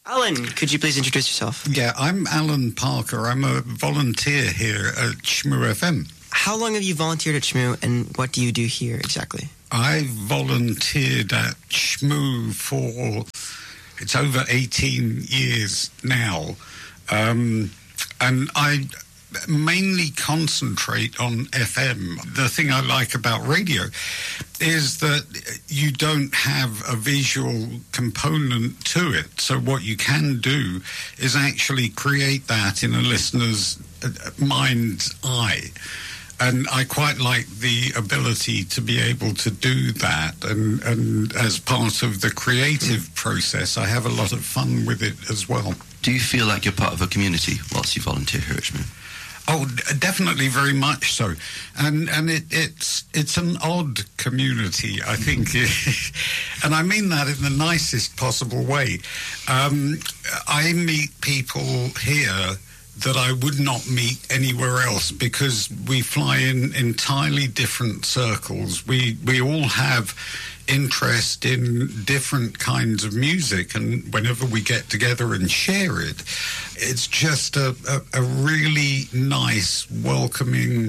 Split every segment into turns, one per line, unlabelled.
Alan, could you please introduce yourself?
Yeah, I'm Alan Parker. I'm a volunteer here at Shmoo FM.
How long have you volunteered at Shmoo, and what do you do here exactly?
I volunteered at Shmoo for, it's over 18 years now. And I mainly concentrate on FM. The thing I like about radio is that you don't have a visual component to it. So what you can do is actually create that in a listener's mind's eye. And I quite like the ability to be able to do that. And as part of the creative process, I have a lot of fun with it as well.
Do you feel like you're part of a community whilst you volunteer here at Shmoo?
Oh, definitely, very much so, and it's an odd community, I think, and I mean that in the nicest possible way. I meet people here that I would not meet anywhere else because we fly in entirely different circles. We all have interest in different kinds of music, and whenever we get together and share it, it's just a really nice, welcoming,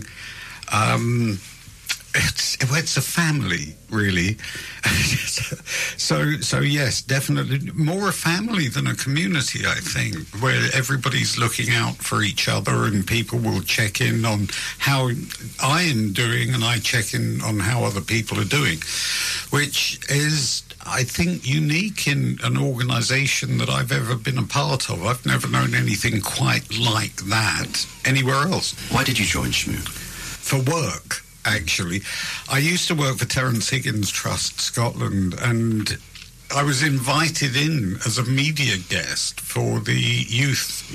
it's a family, really. So yes, definitely more a family than a community, I think, where everybody's looking out for each other and people will check in on how I am doing and I check in on how other people are doing, which is, I think, unique in an organisation that I've ever been a part of. I've never known anything quite like that anywhere else.
Why did you join Shmoo?
For work. Actually, I used to work for Terence Higgins Trust Scotland, and I was invited in as a media guest for the youth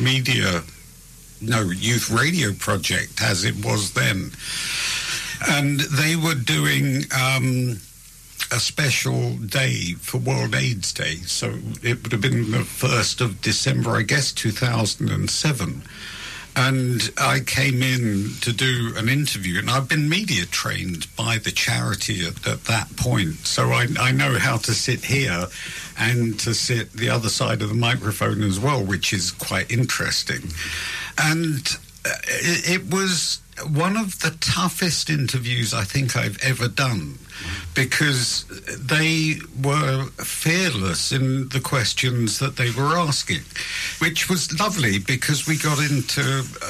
radio project, as it was then. And they were doing a special day for World AIDS Day, so it would have been the 1st of December, I guess, 2007. And I came in to do an interview, and I've been media trained by the charity at that point. So I know how to sit here and to sit the other side of the microphone as well, which is quite interesting. And it was one of the toughest interviews I think I've ever done, because they were fearless in the questions that they were asking, which was lovely because we got into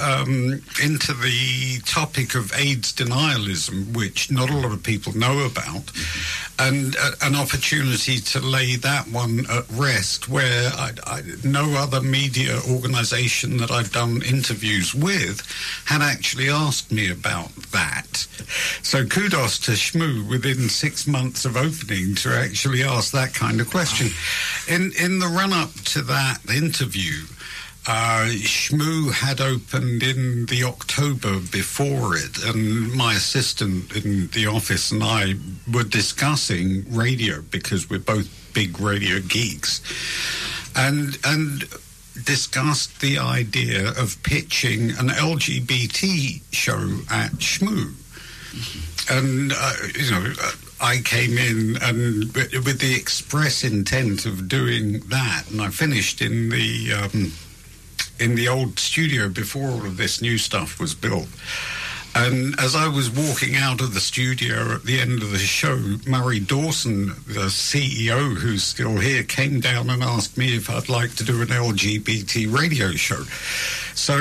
the topic of AIDS denialism, which not a lot of people know about, and an opportunity to lay that one at rest, where no other media organisation that I've done interviews with had actually asked me about that. So kudos to Shmoo within 6 months of opening to actually ask that kind of question. In the run-up to that interview, Shmoo had opened in the October before it, and my assistant in the office and I were discussing radio because we're both big radio geeks, and discussed the idea of pitching an LGBT show at Shmoo. And, I came in and with the express intent of doing that, and I finished in the old studio before all of this new stuff was built. And as I was walking out of the studio at the end of the show, Murray Dawson, the CEO who's still here, came down and asked me if I'd like to do an LGBT radio show. So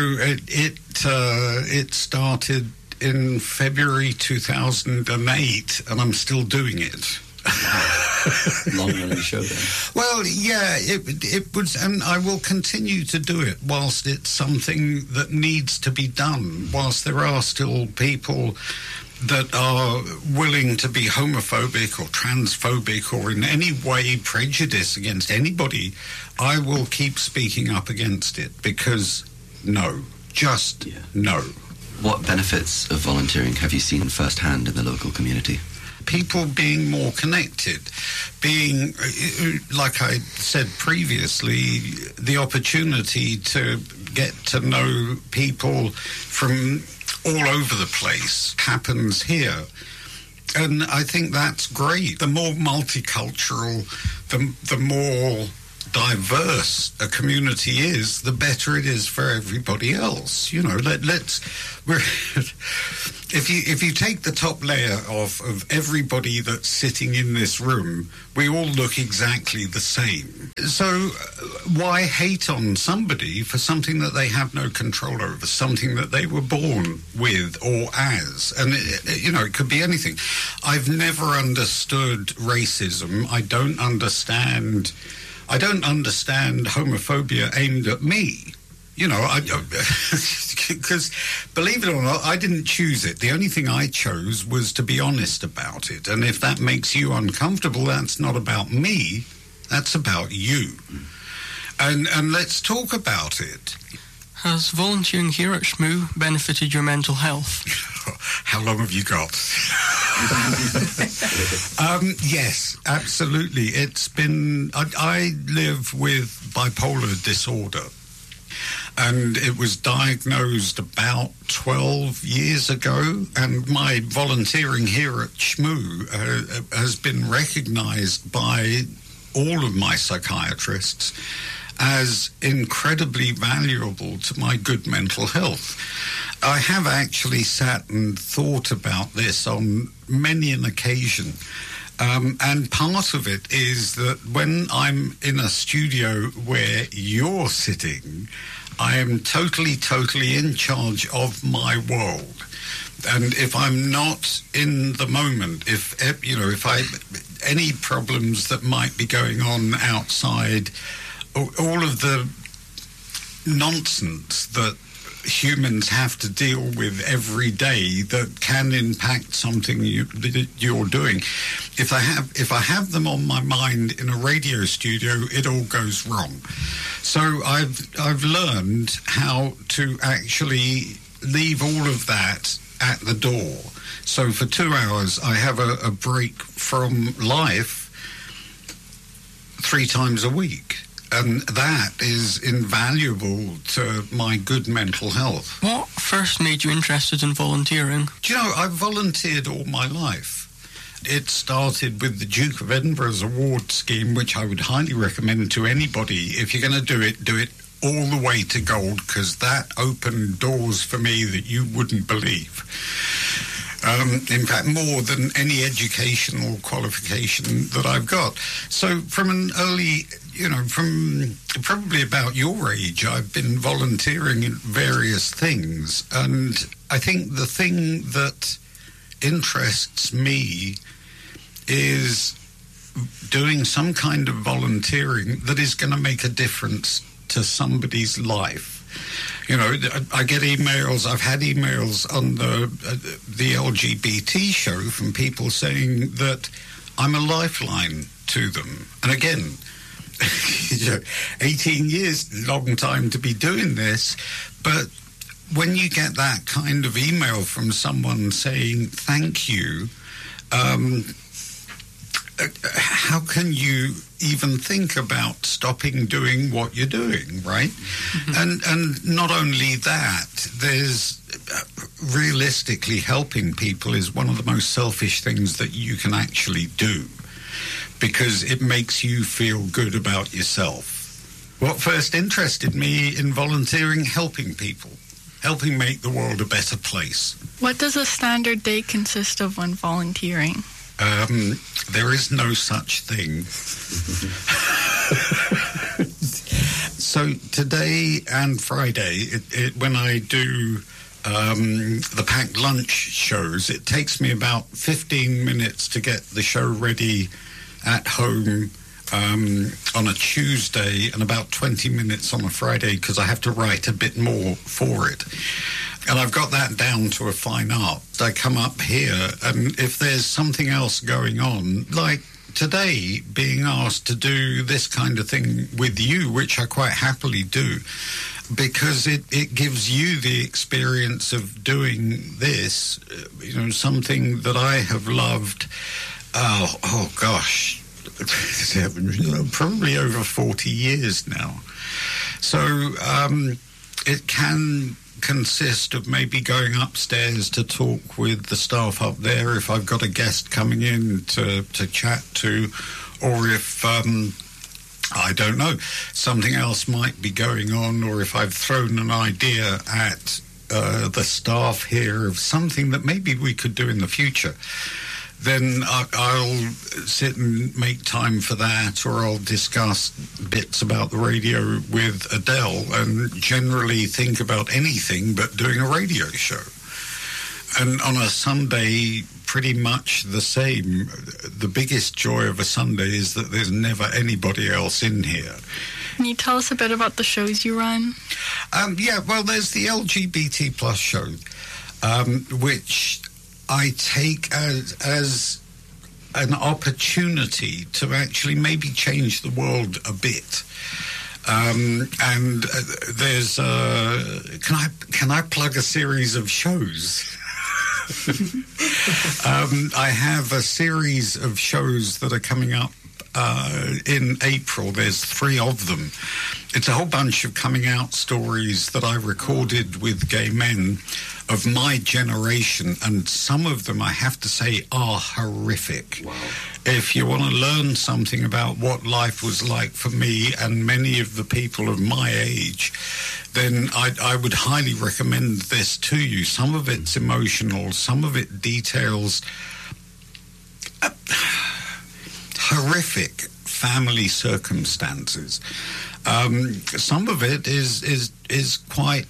it started in February 2008, and I'm still doing it.
Long-running show then.
Well, yeah, it was, and I will continue to do it whilst it's something that needs to be done, whilst there are still people that are willing to be homophobic or transphobic or in any way prejudice against anybody. I will keep speaking up against it, because no.
What benefits of volunteering have you seen firsthand in the local community?
People being more connected, being, like I said previously, the opportunity to get to know people from all over the place happens here. And I think that's great. The more multicultural, the more diverse a community is, the better it is for everybody else. You know, if you take the top layer of everybody that's sitting in this room, we all look exactly the same. So why hate on somebody for something that they have no control over, something that they were born with or as? And, it could be anything. I've never understood racism. I don't understand homophobia aimed at me. Because, believe it or not, I didn't choose it. The only thing I chose was to be honest about it. And if that makes you uncomfortable, that's not about me. That's about you. And let's talk about it.
Has volunteering here at SHMOO benefited your mental health?
How long have you got? Yes, absolutely. It's been... I live with bipolar disorder. And it was diagnosed about 12 years ago, and my volunteering here at SHMOO has been recognised by all of my psychiatrists as incredibly valuable to my good mental health. I have actually sat and thought about this on many an occasion. And part of it is that when I'm in a studio where you're sitting, I am totally in charge of my world. And if I'm not in the moment, if any problems that might be going on outside, all of the nonsense that humans have to deal with every day that can impact something you're doing. If I have them on my mind in a radio studio, it all goes wrong. So I've learned how to actually leave all of that at the door. So for 2 hours, I have a break from life 3 times a week. And that is invaluable to my good mental health.
What first made you interested in volunteering?
Do you know, I've volunteered all my life. It started with the Duke of Edinburgh's award scheme, which I would highly recommend to anybody. If you're going to do it all the way to gold, because that opened doors for me that you wouldn't believe. In fact, more than any educational qualification that I've got. So from an early... from probably about your age, I've been volunteering in various things. And I think the thing that interests me is doing some kind of volunteering that is going to make a difference to somebody's life. I get emails. I've had emails on the LGBT show from people saying that I'm a lifeline to them. And again... 18 years, long time to be doing this, but when you get that kind of email from someone saying thank you, how can you even think about stopping doing what you're doing, right? Mm-hmm. And not only that, there's realistically helping people is one of the most selfish things that you can actually do, because it makes you feel good about yourself. What first interested me in volunteering? Helping people, helping make the world a better place.
What does a standard day consist of when volunteering?
There is no such thing. So today and Friday, when I do the packed lunch shows, it takes me about 15 minutes to get the show ready at home on a Tuesday, and about 20 minutes on a Friday, because I have to write a bit more for it. And I've got that down to a fine art. I come up here, and if there's something else going on, like today being asked to do this kind of thing with you, which I quite happily do, because it gives you the experience of doing this, something that I have loved. Oh gosh, probably over 40 years now. So it can consist of maybe going upstairs to talk with the staff up there if I've got a guest coming in to chat to, or if I don't know. Something else might be going on, or if I've thrown an idea at the staff here of something that maybe we could do in the future, then I'll sit and make time for that, or I'll discuss bits about the radio with Adele and generally think about anything but doing a radio show. And on a Sunday, pretty much the same. The biggest joy of a Sunday is that there's never anybody else in here.
Can you tell us a bit about the shows you run?
Well, there's the LGBT plus show, which I take as an opportunity to actually maybe change the world a bit. There's can I plug a series of shows? I have a series of shows that are coming up in April. There's 3 of them. It's a whole bunch of coming out stories that I recorded with gay men of my generation, and some of them, I have to say, are horrific.
Wow.
If you want to learn something about what life was like for me and many of the people of my age, then I would highly recommend this to you. Some of it's emotional, some of it details horrific family circumstances. Some of it is quite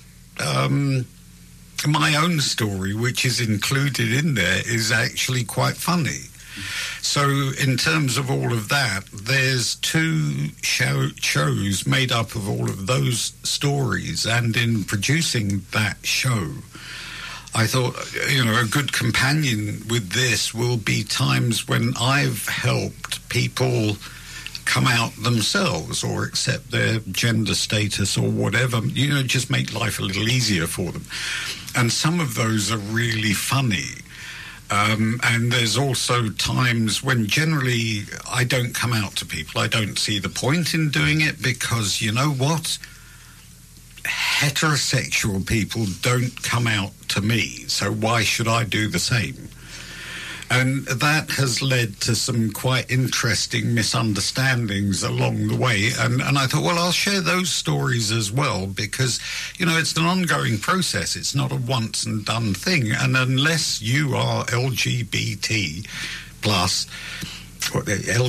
my own story, which is included in there, is actually quite funny. So in terms of all of that, there's 2 shows made up of all of those stories, and in producing that show, I thought, a good companion with this will be times when I've helped people come out themselves or accept their gender status or whatever, just make life a little easier for them. And some of those are really funny. And there's also times when generally I don't come out to people. I don't see the point in doing it because, you know what? Heterosexual people don't come out to me, so why should I do the same? And that has led to some quite interesting misunderstandings along the way. And I thought, well, I'll share those stories as well because, it's an ongoing process. It's not a once and done thing. And unless you are LGBT plus, or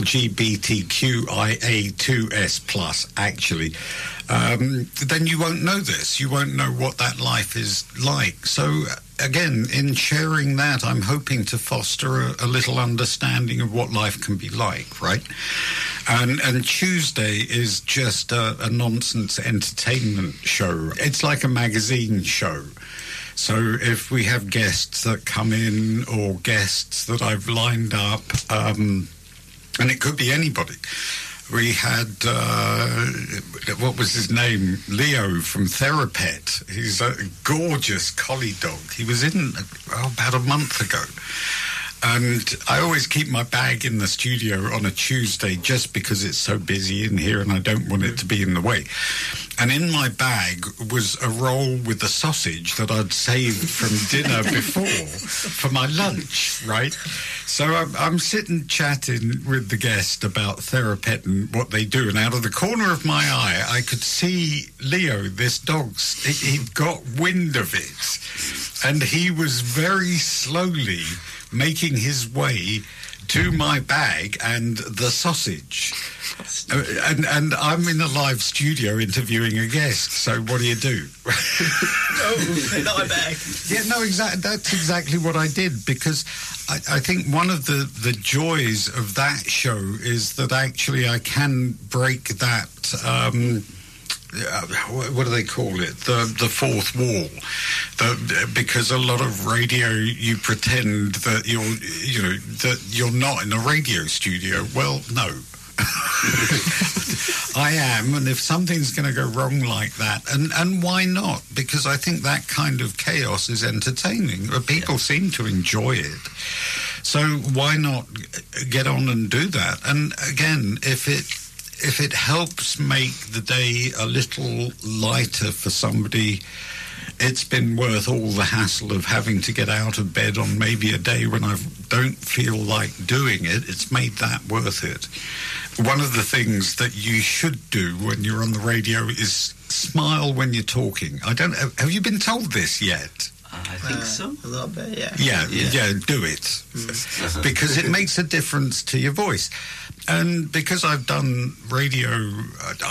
LGBTQIA2S plus, actually, then you won't know this. You won't know what that life is like. So, again, in sharing that, I'm hoping to foster a little understanding of what life can be like, right? And Tuesday is just a nonsense entertainment show. It's like a magazine show. So if we have guests that come in or guests that I've lined up, and it could be anybody. We had, what was his name? Leo from Therapet. He's a gorgeous collie dog. He was in about a month ago. And I always keep my bag in the studio on a Tuesday just because it's so busy in here and I don't want it to be in the way. And in my bag was a roll with a sausage that I'd saved from dinner before for my lunch, right? So I'm sitting chatting with the guest about Therapet and what they do. And out of the corner of my eye, I could see Leo, this dog, he'd got wind of it. And he was very slowly making his way to my bag and the sausage. And I'm in a live studio interviewing a guest, so what do you do?
Not my bag.
Yeah, no, that's exactly what I did, because I think one of the joys of that show is that actually I can break that... what do they call it? The fourth wall. Because a lot of radio, you pretend that you're not in a radio studio. Well, no. I am, and if something's going to go wrong like that, and why not? Because I think that kind of chaos is entertaining. People seem to enjoy it. So why not get on and do that? And again, if it helps make the day a little lighter for somebody, it's been worth all the hassle of having to get out of bed on maybe a day when I don't feel like doing it. It's made that worth it. one of the things that you should do when you're on the radio is smile when you're talking. I don't. Have you been told this yet?
I think so.
A little bit, yeah.
Yeah, do it. Because it makes a difference to your voice. And because I've done radio,